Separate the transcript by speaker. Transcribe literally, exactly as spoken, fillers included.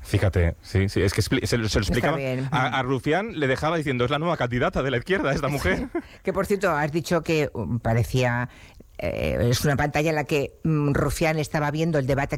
Speaker 1: Fíjate, sí, sí, es que expli- se, lo- se lo explicaba. A, a Rufián le dejaba diciendo, es la nueva candidata de la izquierda, esta mujer.
Speaker 2: Que por cierto, has dicho que um, parecía... eh, es una pantalla en la que um, Rufián estaba viendo el debate